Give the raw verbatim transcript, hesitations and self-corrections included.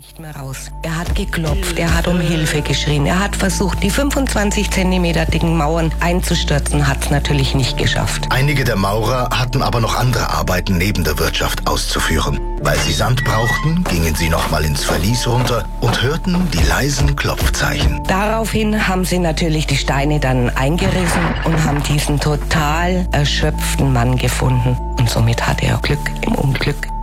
nicht mehr raus. Er hat geklopft, er hat um Hilfe geschrien, er hat versucht, die fünfundzwanzig Zentimeter dicken Mauern einzustürzen, hat es natürlich nicht geschafft. Einige der Maurer hatten aber noch andere Arbeiten neben der Wirtschaft auszuführen. Weil sie Sand brauchten, gingen sie nochmal ins Verlies runter und hörten die leisen Klopfzeichen. Daraufhin haben sie natürlich die Steine dann eingerissen und haben diesen total erschöpften Mann gefunden. Und somit hatte er Glück im Unglück.